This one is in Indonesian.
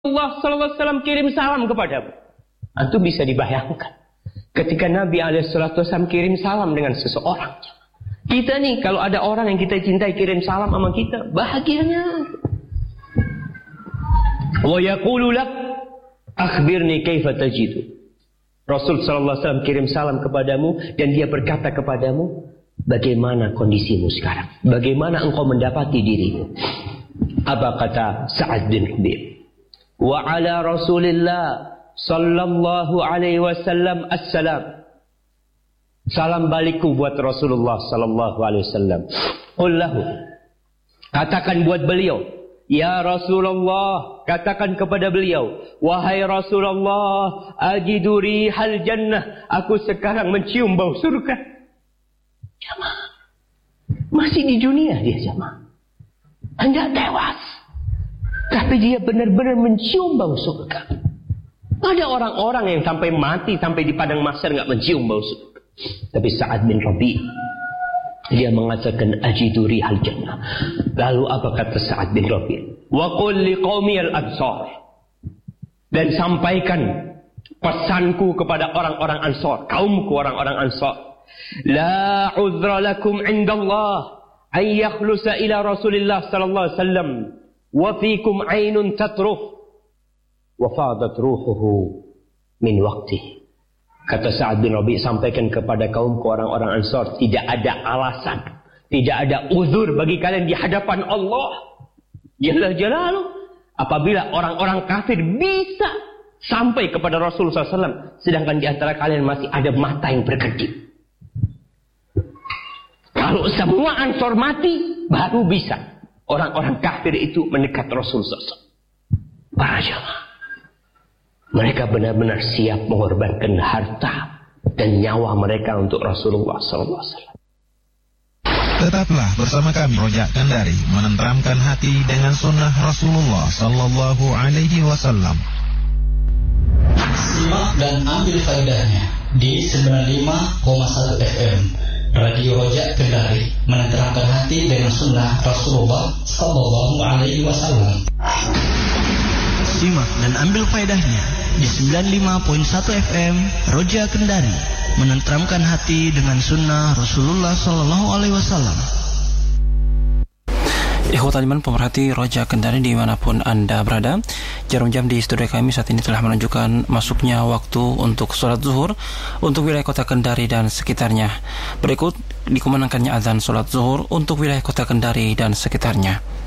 Allah sallallahu alaihi wasallam kirim salam kepadamu. Antum bisa dibayangkan ketika Nabi alaihi wasallam kirim salam dengan seseorang. Kita nih kalau ada orang yang kita cintai kirim salam sama kita, bahagianya. Wa yaqulu lak akhbirni kaifa tajidu. Rasul sallallahu alaihi wasallam kirim salam kepadamu dan dia berkata kepadamu, bagaimana kondisimu sekarang? Bagaimana engkau mendapati dirimu? Apa kata Sa'ad bin Rabi'? Wa ala Rasulillah sallallahu alaihi wasallam assalam. Salam balikku buat Rasulullah sallallahu alaihi wasallam. Qul lahu, katakan buat beliau, ya Rasulullah, katakan kepada beliau, wahai Rasulullah, ajidu rihal jannah, aku sekarang mencium bau surga. Jamaah, masih di dunia dia jamaah, hendak tewas, tapi dia benar-benar mencium bau surga. Ada orang-orang yang sampai mati, sampai di padang mahsyar nggak mencium bau surga. Tapi Sa'ad bin Rabi' dia mengatakan ajidu rihal jannah. Lalu apa kata Sa'ad bin Rabi'? Wa qul liqaumi al-ansar, dan sampaikan pesanku kepada orang-orang Ansar, kaumku orang-orang Ansar. La uzra lakum indallah an yakhlusa ila Rasulillah sallallahu alaihi wasallam wa fikum aynun tatruf wa fadat ruhuhu min waqtihi. Kata Sa'ad bin Rabi', sampaikan kepada kaumku orang-orang Ansar, tidak ada alasan, tidak ada uzur bagi kalian di hadapan Allah Jalla Jalaluh apabila orang-orang kafir bisa sampai kepada Rasulullah SAW, sedangkan di antara kalian masih ada mata yang berkedip. Kalau semua Ansar mati, baru bisa orang-orang kafir itu mendekat Rasulullah SAW. Para jamaah, mereka benar-benar siap mengorbankan harta dan nyawa mereka untuk Rasulullah SAW. Tetaplah bersama kami Rojak Kendari, menenteramkan hati dengan sunnah Rasulullah Sallallahu Alaihi Wasallam. Simak dan ambil faedahnya di 95,1 FM Radio Rojak Kendari, menenteramkan hati dengan sunnah Rasulullah Sallallahu Alaihi Wasallam. Simak dan ambil faedahnya di 95.1 FM Roja Kendari, menenteramkan hati dengan sunnah Rasulullah Sallallahu Alaihi Wasallam. Ikhwatal iman pemerhati Roja Kendari dimanapun Anda berada, jarum jam di studio kami saat ini telah menunjukkan masuknya waktu untuk sholat zuhur untuk wilayah kota Kendari dan sekitarnya. Berikut dikumandangkannya azan sholat zuhur untuk wilayah kota Kendari dan sekitarnya.